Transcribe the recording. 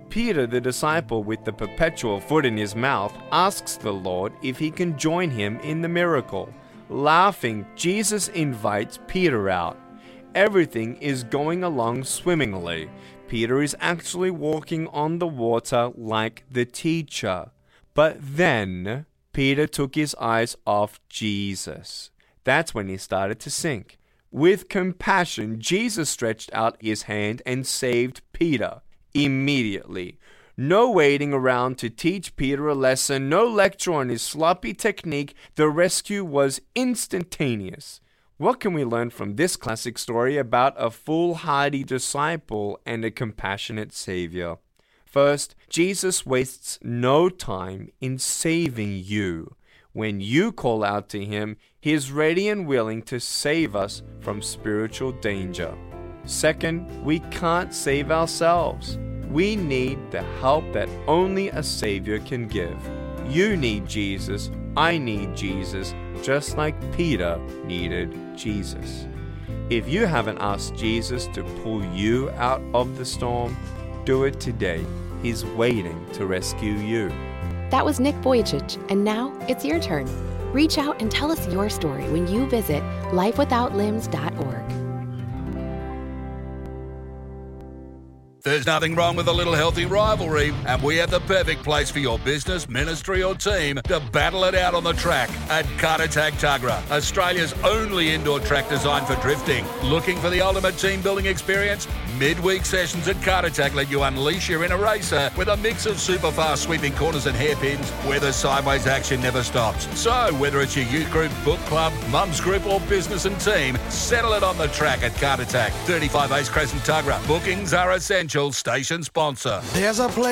Peter, the disciple with the perpetual foot in his mouth, asks the Lord if he can join him in the miracle. Laughing, Jesus invites Peter out. Everything is going along swimmingly. Peter is actually walking on the water like the teacher. But then Peter took his eyes off Jesus. That's when he started to sink. With compassion, Jesus stretched out his hand and saved Peter immediately. No waiting around to teach Peter a lesson, no lecture on his sloppy technique. The rescue was instantaneous. What can we learn from this classic story about a foolhardy disciple and a compassionate Savior? First, Jesus wastes no time in saving you. When you call out to him, he is ready and willing to save us from spiritual danger. Second, we can't save ourselves. We need the help that only a Savior can give. You need Jesus. I need Jesus, just like Peter needed Jesus. If you haven't asked Jesus to pull you out of the storm, do it today. He's waiting to rescue you. That was Nick Vujicic, and now it's your turn. Reach out and tell us your story when you visit lifewithoutlimbs.org. There's nothing wrong with a little healthy rivalry, and we have the perfect place for your business, ministry or team to battle it out on the track at Kartatag Tuggerah, Australia's only indoor track designed for drifting. Looking for the ultimate team building experience? Midweek sessions at Kartatag let you unleash your inner racer with a mix of super fast sweeping corners and hairpins where the sideways action never stops. So whether it's your youth group, book club, mums group or business and team, settle it on the track at Kartatag, 35 Ace Crescent Tuggerah. Bookings are essential. Station sponsor. There's a place